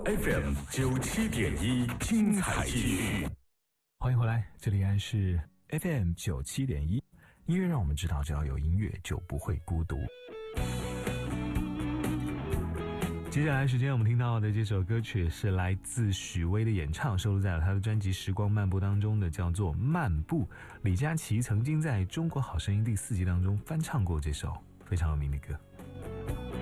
FM 97.1，精彩继续。 欢迎回来，这里依然是 FM 97.1，音乐让我们知道，只要有音乐就不会孤独。接下来时间我们听到的这首歌曲是来自许巍的演唱，收录在了他的专辑《时光漫步》当中的，叫做《漫步》。李佳琦曾经在中国好声音第4季当中翻唱过这首非常有名的歌。